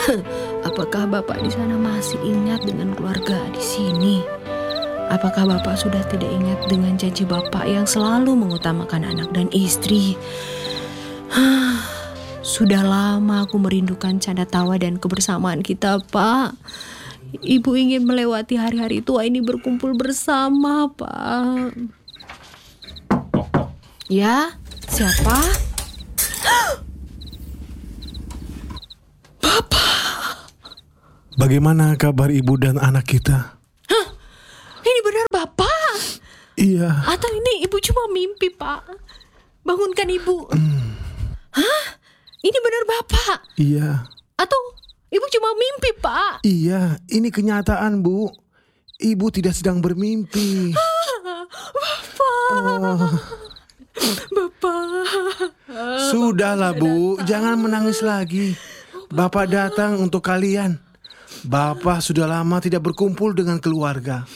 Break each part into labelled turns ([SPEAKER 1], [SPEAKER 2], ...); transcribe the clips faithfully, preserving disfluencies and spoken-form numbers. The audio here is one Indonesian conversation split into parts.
[SPEAKER 1] Apakah Bapak di sana masih ingat dengan keluarga di sini? Apakah Bapak sudah tidak ingat dengan janji Bapak yang selalu mengutamakan anak dan istri? Sudah lama aku merindukan canda tawa dan kebersamaan kita, Pak. Ibu ingin melewati hari-hari tua ini berkumpul bersama, Pak. Ya, siapa? Bapak.
[SPEAKER 2] Bagaimana kabar ibu dan anak kita?
[SPEAKER 1] Hah? Ini benar Bapak?
[SPEAKER 2] Iya.
[SPEAKER 1] Atau ini ibu cuma mimpi, Pak? Bangunkan ibu.
[SPEAKER 2] Hmm.
[SPEAKER 1] Hah? Ini benar Bapak?
[SPEAKER 2] Iya.
[SPEAKER 1] Atau ibu cuma mimpi, Pak?
[SPEAKER 2] Iya, ini kenyataan, Bu. Ibu tidak sedang bermimpi.
[SPEAKER 1] Bapak.
[SPEAKER 2] Oh.
[SPEAKER 1] Bapak.
[SPEAKER 2] Sudahlah, Bu. Jangan menangis lagi. Bapak datang untuk kalian. Bapak sudah lama tidak berkumpul dengan keluarga.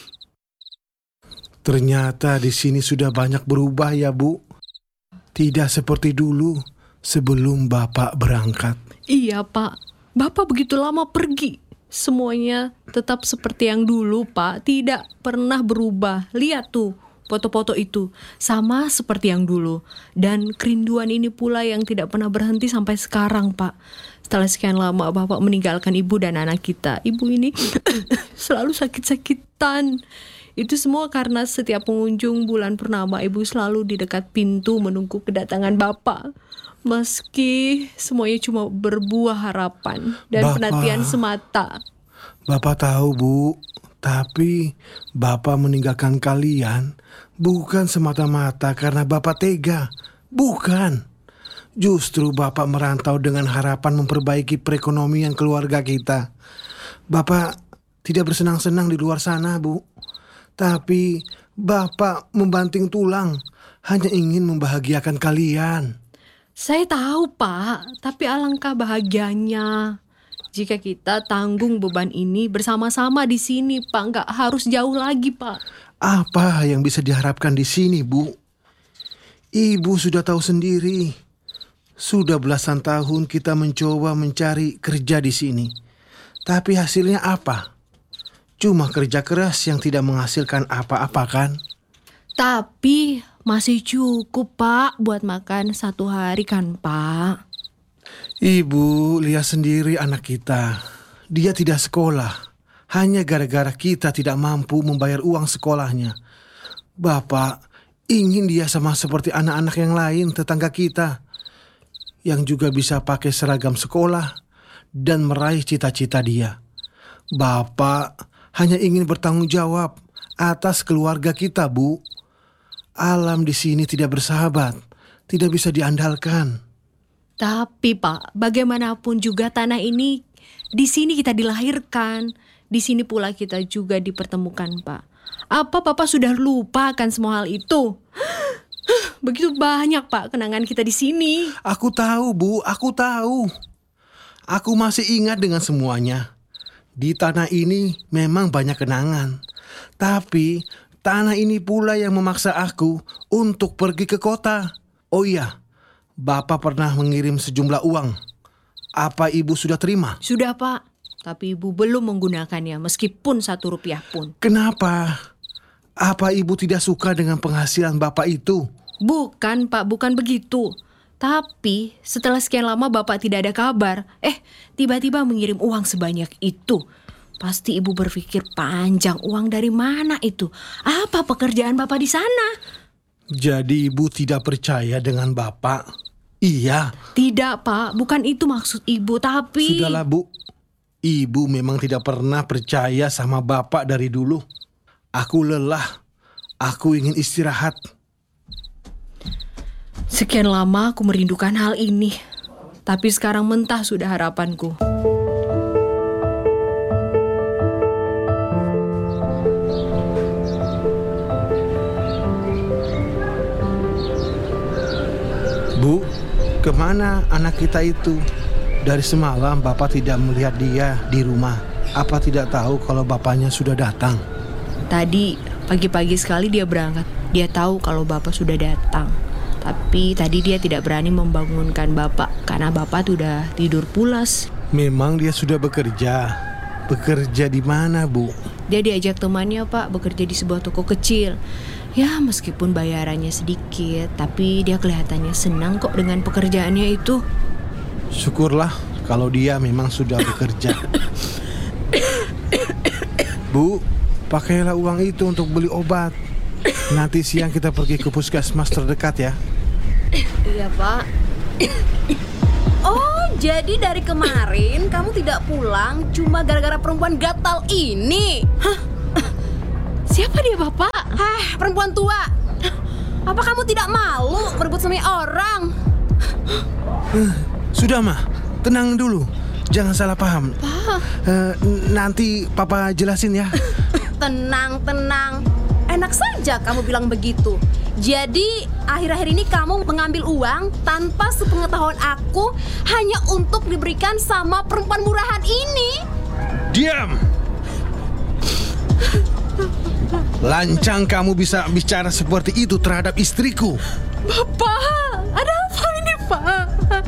[SPEAKER 2] Ternyata di sini sudah banyak berubah ya, Bu. Tidak seperti dulu sebelum Bapak berangkat.
[SPEAKER 1] Iya, Pak. Bapak begitu lama pergi. Semuanya tetap seperti yang dulu, Pak. Tidak pernah berubah. Lihat tuh, foto-foto itu sama seperti yang dulu. Dan kerinduan ini pula yang tidak pernah berhenti sampai sekarang, Pak. Setelah sekian lama Bapak meninggalkan ibu dan anak kita, ibu ini selalu sakit-sakitan. Itu semua karena setiap pengunjung bulan purnama ibu selalu di dekat pintu menunggu kedatangan Bapak. Meski semuanya cuma berbuah harapan dan
[SPEAKER 2] Bapak,
[SPEAKER 1] penantian semata.
[SPEAKER 2] Bapak tahu, Bu, tapi Bapak meninggalkan kalian bukan semata-mata karena Bapak tega. Bukan. Justru Bapak merantau dengan harapan memperbaiki perekonomian keluarga kita. Bapak tidak bersenang-senang di luar sana, Bu. Tapi Bapak membanting tulang hanya ingin membahagiakan kalian.
[SPEAKER 1] Saya tahu, Pak, tapi alangkah bahagianya jika kita tanggung beban ini bersama-sama di sini, Pak. Nggak harus jauh lagi, Pak.
[SPEAKER 2] Apa yang bisa diharapkan di sini, Bu? Ibu sudah tahu sendiri. Sudah belasan tahun kita mencoba mencari kerja di sini. Tapi hasilnya apa? Cuma kerja keras yang tidak menghasilkan apa-apa, kan?
[SPEAKER 1] Tapi masih cukup, Pak, buat makan satu hari kan, Pak?
[SPEAKER 2] Ibu lihat sendiri anak kita. Dia tidak sekolah. Hanya gara-gara kita tidak mampu membayar uang sekolahnya. Bapak ingin dia sama seperti anak-anak yang lain tetangga kita, yang juga bisa pakai seragam sekolah dan meraih cita-cita dia. Bapak hanya ingin bertanggung jawab atas keluarga kita, Bu. Alam di sini tidak bersahabat, tidak bisa diandalkan.
[SPEAKER 1] Tapi, Pak, bagaimanapun juga tanah ini, di sini kita dilahirkan. Di sini pula kita juga dipertemukan, Pak. Apa Bapak sudah lupa akan semua hal itu? Begitu banyak, Pak, kenangan kita di sini.
[SPEAKER 2] Aku tahu, Bu, aku tahu. Aku masih ingat dengan semuanya. Di tanah ini memang banyak kenangan. Tapi tanah ini pula yang memaksa aku untuk pergi ke kota. Oh iya, Bapak pernah mengirim sejumlah uang. Apa Ibu sudah terima?
[SPEAKER 1] Sudah, Pak. Tapi Ibu belum menggunakannya meskipun satu rupiah pun.
[SPEAKER 2] Kenapa? Apa Ibu tidak suka dengan penghasilan Bapak itu?
[SPEAKER 1] Bukan, Pak, bukan begitu. Tapi setelah sekian lama Bapak tidak ada kabar. Eh, tiba-tiba mengirim uang sebanyak itu. Pasti Ibu berpikir panjang, uang dari mana itu? Apa pekerjaan Bapak di sana?
[SPEAKER 2] Jadi Ibu tidak percaya dengan Bapak? Iya.
[SPEAKER 1] Tidak, Pak, bukan itu maksud Ibu, tapi...
[SPEAKER 2] Sudahlah, Bu. Ibu memang tidak pernah percaya sama Bapak dari dulu. Aku lelah. Aku ingin istirahat.
[SPEAKER 1] Sekian lama aku merindukan hal ini. Tapi sekarang mentah sudah harapanku.
[SPEAKER 2] Bu, kemana anak kita itu? Dari semalam Bapak tidak melihat dia di rumah. Apa tidak tahu kalau bapaknya sudah datang?
[SPEAKER 1] Tadi pagi-pagi sekali dia berangkat. Dia tahu kalau Bapak sudah datang. Tapi tadi dia tidak berani membangunkan Bapak karena Bapak sudah tidur pulas.
[SPEAKER 2] Memang dia sudah bekerja. Bekerja di mana, Bu?
[SPEAKER 1] Dia diajak temannya Pak bekerja di sebuah toko kecil. Ya meskipun bayarannya sedikit, tapi dia kelihatannya senang kok dengan pekerjaannya itu.
[SPEAKER 2] Syukurlah kalau dia memang sudah bekerja. Bu, pakailah uang itu untuk beli obat. Nanti siang kita pergi ke puskesmas terdekat ya.
[SPEAKER 3] Iya Pak. Oh, jadi dari kemarin kamu tidak pulang cuma gara-gara perempuan gatal ini?
[SPEAKER 1] Hah? Siapa dia Bapak?
[SPEAKER 3] Hah, perempuan tua. Apa kamu tidak malu merebut suami orang?
[SPEAKER 2] Uh, Sudah mah, tenang dulu. Jangan salah paham.
[SPEAKER 1] Pak.
[SPEAKER 2] Uh, nanti Papa jelasin ya.
[SPEAKER 3] Tenang, tenang. Enak saja kamu bilang begitu. Jadi akhir-akhir ini kamu mengambil uang tanpa sepengetahuan aku hanya untuk diberikan sama perempuan murahan ini.
[SPEAKER 2] Diam! Lancang kamu bisa bicara seperti itu terhadap istriku.
[SPEAKER 1] Bapak, ada apa ini Pak?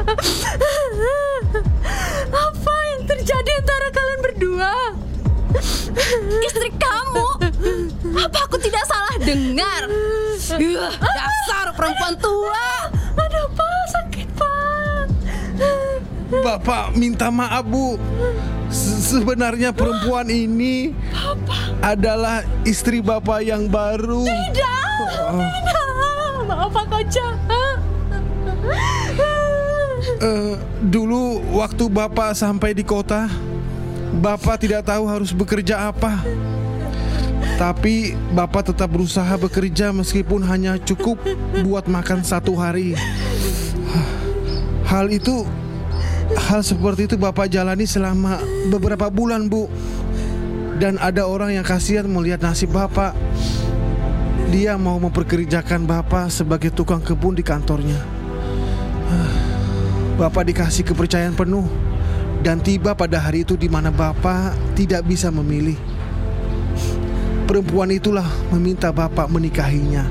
[SPEAKER 1] Apa yang terjadi antara kalian berdua?
[SPEAKER 3] Istri kamu? Apa aku tidak salah dengar? Yuh, dasar perempuan tua.
[SPEAKER 1] Ada apa? Sakit Pak.
[SPEAKER 2] Bapak minta maaf, Bu. Se- Sebenarnya perempuan ini adalah istri Bapak yang baru.
[SPEAKER 1] Tidak, tidak. Maaf aku jahat.
[SPEAKER 2] Eh, dulu waktu Bapak sampai di kota, Bapak tidak tahu harus bekerja apa. Tapi Bapak tetap berusaha bekerja meskipun hanya cukup buat makan satu hari. Hal itu, hal seperti itu Bapak jalani selama beberapa bulan, Bu. Dan ada orang yang kasihan melihat nasib Bapak. Dia mau memperkerjakan Bapak sebagai tukang kebun di kantornya. Bapak dikasih kepercayaan penuh. Dan tiba pada hari itu di mana Bapak tidak bisa memilih. Perempuan itulah meminta Bapak menikahinya.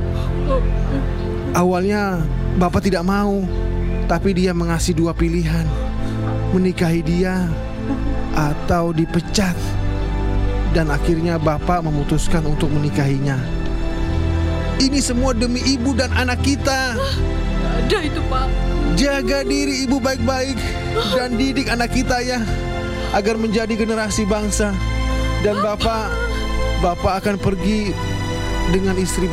[SPEAKER 2] Awalnya Bapak tidak mau, tapi dia mengasih dua pilihan: menikahi dia atau dipecat. Dan akhirnya Bapak memutuskan untuk menikahinya. Ini semua demi ibu dan anak kita.
[SPEAKER 1] Ada itu Pak.
[SPEAKER 2] Jaga diri ibu baik-baik dan didik anak kita ya, agar menjadi generasi bangsa. Dan Bapak Bapak akan pergi dengan istri